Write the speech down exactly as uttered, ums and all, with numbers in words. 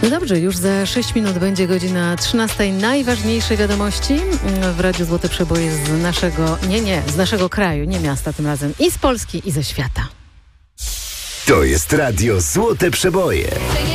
No dobrze, już za sześć minut będzie godzina trzynasta. Najważniejsze wiadomości w Radiu Złote Przeboje z naszego, nie, nie, z naszego kraju, nie miasta tym razem, i z Polski, i ze świata. To jest Radio Złote Przeboje.